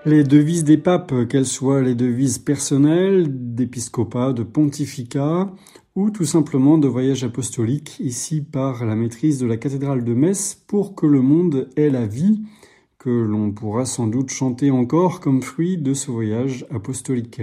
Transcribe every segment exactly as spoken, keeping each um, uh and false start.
Les devises des papes, qu'elles soient les devises personnelles, d'épiscopat, de pontificat, ou tout simplement de voyage apostolique, ici par la maîtrise de la cathédrale de Metz, pour que le monde ait la vie, que l'on pourra sans doute chanter encore comme fruit de ce voyage apostolique.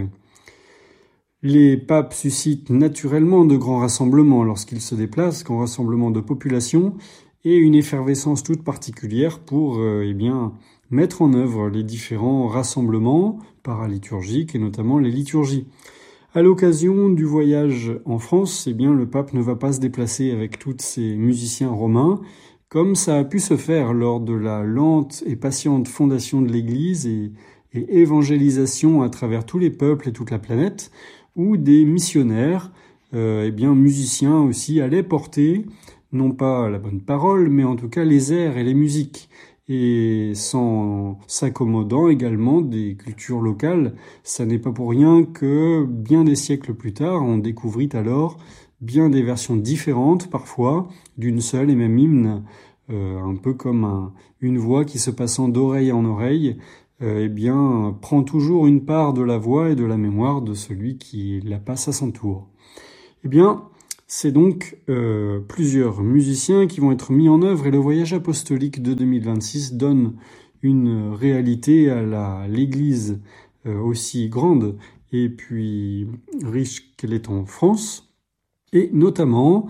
Les papes suscitent naturellement de grands rassemblements lorsqu'ils se déplacent, grands rassemblements de population, et une effervescence toute particulière pour euh, eh bien, mettre en œuvre les différents rassemblements paraliturgiques et notamment les liturgies. À l'occasion du voyage en France, eh bien, le pape ne va pas se déplacer avec tous ces musiciens romains, comme ça a pu se faire lors de la lente et patiente fondation de l'Église et, et évangélisation à travers tous les peuples et toute la planète, où des missionnaires, euh, eh bien, musiciens aussi, allaient porter non pas la bonne parole, mais en tout cas les airs et les musiques, et sans s'accommodant également des cultures locales. Ça n'est pas pour rien que bien des siècles plus tard, on découvrit alors bien des versions différentes parfois d'une seule et même hymne, euh, un peu comme un, une voix qui se passant d'oreille en oreille, euh, eh bien prend toujours une part de la voix et de la mémoire de celui qui la passe à son tour. Eh bien, c'est donc euh, plusieurs musiciens qui vont être mis en œuvre et le voyage apostolique de deux mille vingt-six donne une réalité à la, l'Église euh, aussi grande et puis riche qu'elle est en France, et notamment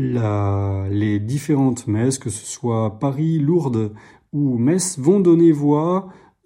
la, les différentes messes, que ce soit Paris, Lourdes ou Metz, vont donner voix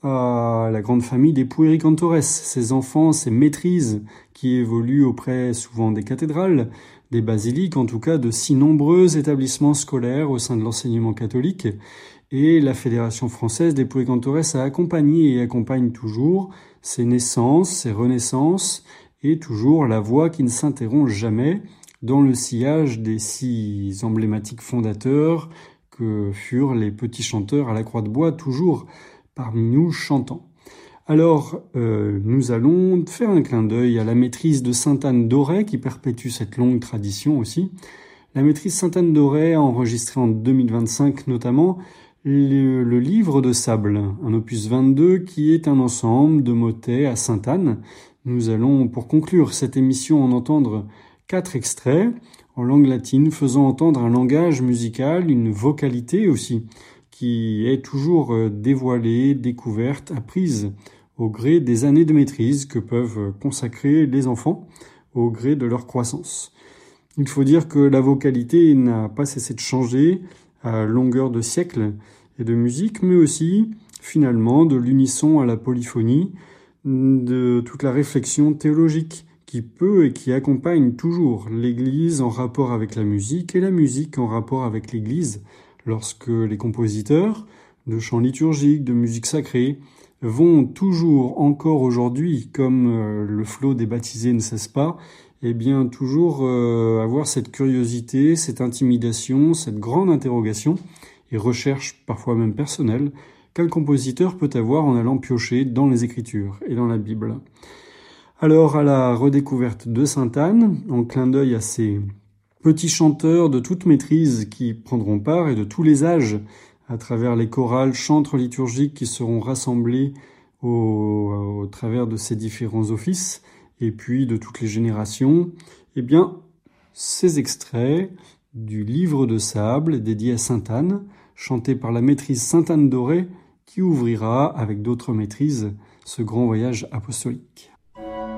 à la grande famille des puéricantores, ces enfants, ces maîtrises qui évoluent auprès souvent des cathédrales, des basiliques, en tout cas de si nombreux établissements scolaires au sein de l'enseignement catholique. Et la Fédération française des puéricantores a accompagné et accompagne toujours ces naissances, ces renaissances, et toujours la voix qui ne s'interrompt jamais dans le sillage des six emblématiques fondateurs que furent les petits chanteurs à la croix de bois, toujours parmi nous chantants. Alors, euh, nous allons faire un clin d'œil à la maîtrise de Sainte Anne d'Auray, qui perpétue cette longue tradition aussi. La maîtrise Sainte Anne d'Auray a enregistré en deux mille vingt-cinq notamment le, le livre de sable, un opus vingt-deux qui est un ensemble de motets à Sainte Anne. Nous allons, pour conclure cette émission, en entendre quatre extraits en langue latine, faisant entendre un langage musical, une vocalité aussi, qui est toujours dévoilée, découverte, apprise au gré des années de maîtrise que peuvent consacrer les enfants au gré de leur croissance. Il faut dire que la vocalité n'a pas cessé de changer à longueur de siècles et de musique, mais aussi, finalement, de l'unisson à la polyphonie, de toute la réflexion théologique qui peut et qui accompagne toujours l'Église en rapport avec la musique et la musique en rapport avec l'Église, lorsque les compositeurs de chants liturgiques, de musique sacrée, vont toujours, encore aujourd'hui, comme euh, le flot des baptisés ne cesse pas, eh bien toujours euh, avoir cette curiosité, cette intimidation, cette grande interrogation et recherche parfois même personnelle qu'un compositeur peut avoir en allant piocher dans les Écritures et dans la Bible. Alors, à la redécouverte de Sainte Anne, en clin d'œil à ces petits chanteurs de toute maîtrise qui prendront part et de tous les âges à travers les chorales, chantres liturgiques qui seront rassemblés au, au travers de ces différents offices et puis de toutes les générations, eh bien, ces extraits du livre de sable dédié à Sainte Anne, chanté par la maîtrise Sainte Anne d'Auray, qui ouvrira avec d'autres maîtrises ce grand voyage apostolique.